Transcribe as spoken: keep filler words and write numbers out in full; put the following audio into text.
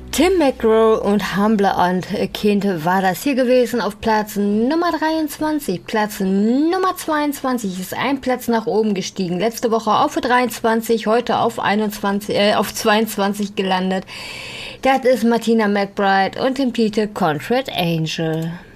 Tim McGraw und Humble und Kind war das hier gewesen auf Platz Nummer dreiundzwanzig. Platz Nummer zweiundzwanzig ist ein Platz nach oben gestiegen. Letzte Woche auf dreiundzwanzig, heute auf einundzwanzig, äh, auf zweiundzwanzig gelandet. Das ist Martina McBride und dem Titel Contract Angel.